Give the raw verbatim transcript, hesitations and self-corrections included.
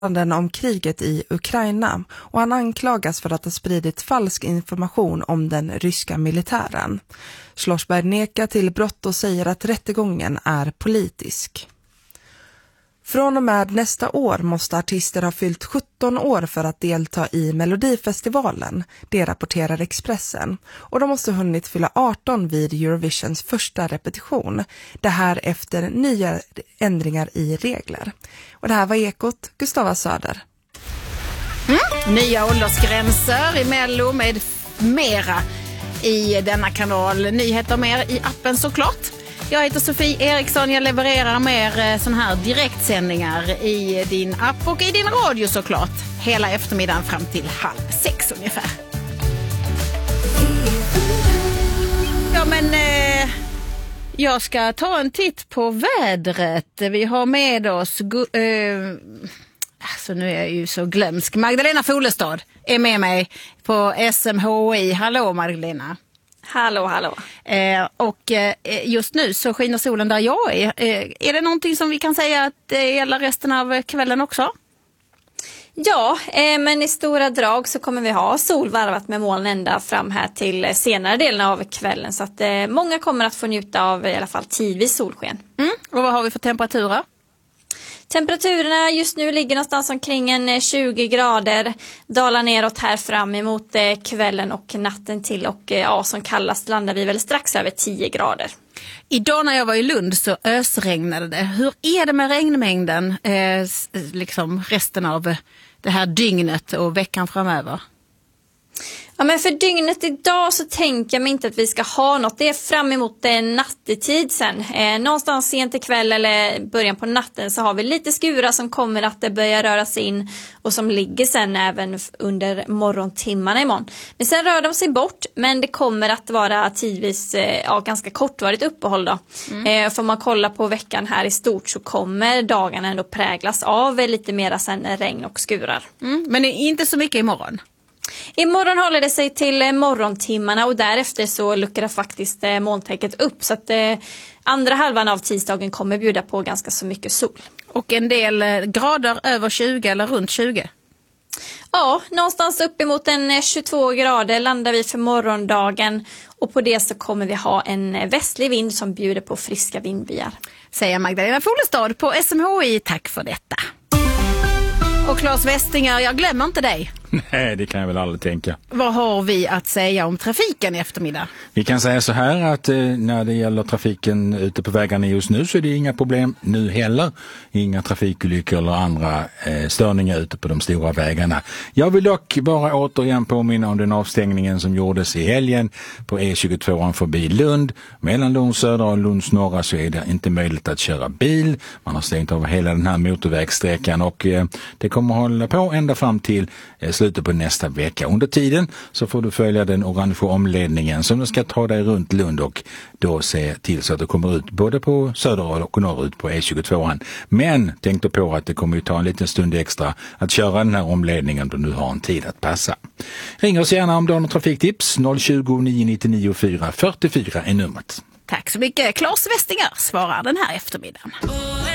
om kriget i Ukraina och han anklagas för att ha spridit falsk information om den ryska militären. Schlossberg nekar till brott och säger att rättegången är politisk. Från och med nästa år måste artister ha fyllt sjutton år för att delta i Melodifestivalen, det rapporterar Expressen. Och de måste ha hunnit fylla arton vid Eurovisions första repetition. Det här efter nya ändringar i regler. Och det här var Ekot, Gustava Söder. Mm. Nya åldersgränser i Mello med mera i denna kanal. Nyheter mer i appen såklart. Jag heter Sofie Eriksson, jag levererar mer sån här direktsändningar i din app och i din radio såklart. Hela eftermiddagen fram till halv sex ungefär. Ja men eh, jag ska ta en titt på vädret. Vi har med oss, eh, alltså nu är jag ju så glömsk. Magdalena Folestad är med mig på S M H I. Hallå Magdalena. Hallå, hallå. Eh, och eh, just nu så skiner solen där jag är. Eh, är det någonting som vi kan säga att det gäller resten av kvällen också? Ja, eh, men i stora drag så kommer vi ha solvarvat med moln ända fram här till senare delen av kvällen. Så att eh, många kommer att få njuta av i alla fall tidvis solsken. Mm. Och vad har vi för temperaturer? Temperaturerna just nu ligger någonstans omkring en tjugo grader. Dalar neråt här fram emot kvällen och natten till. Och ja, som kallast landar vi väl strax över tio grader. Idag när jag var i Lund så ösregnade det. Hur är det med regnmängden eh, liksom resten av det här dygnet och veckan framöver? Ja, men för dygnet idag så tänker jag mig inte att vi ska ha något. Det är fram emot eh, nattetid sen. Eh, någonstans sent ikväll eller början på natten så har vi lite skurar som kommer att börja röra sig in och som ligger sen även under morgontimmarna imorgon. Men sen rör de sig bort, men det kommer att vara tidvis eh, ja, ganska kortvarigt uppehåll då. Mm. Eh, får man kolla på veckan här i stort så kommer dagarna ändå präglas av eh, lite mera sen regn och skurar. Mm. Men inte så mycket imorgon? Imorgon håller det sig till morgontimmarna och därefter så luckrar faktiskt molntäcket upp. Så att eh, andra halvan av tisdagen kommer bjuda på ganska så mycket sol. Och en del grader över tjugo eller runt tjugo? Ja, någonstans uppemot en tjugotvå grader landar vi för morgondagen. Och på det så kommer vi ha en västlig vind som bjuder på friska vindbyar. Säger Magdalena Folestad på S M H I. Tack för detta. Och Claes Westinger, jag glömmer inte dig. Nej, det kan jag väl aldrig tänka. Vad har vi att säga om trafiken i eftermiddag? Vi kan säga så här att eh, när det gäller trafiken ute på vägarna just nu så är det inga problem nu heller. Inga trafikolyckor eller andra eh, störningar ute på de stora vägarna. Jag vill dock bara återigen påminna om den avstängningen som gjordes i helgen på E tjugotvå förbi Lund. Mellan Lunds södra och Lunds norra så är det inte möjligt att köra bil. Man har stängt av hela den här motorvägssträckan och eh, det kommer att hålla på ända fram till eh, slutet på nästa vecka. Under tiden så får du följa den orange omledningen som du ska ta dig runt Lund och då se till så att du kommer ut både på söder och norrut på E tjugotvå. Men tänk då på att det kommer att ta en liten stund extra att köra den här omledningen då du har en tid att passa. Ring oss gärna om du har något trafiktips. noll tjugo, nio nio fyra, fyra fyra är numret. Tack så mycket. Claes Westinger svarar den här eftermiddagen.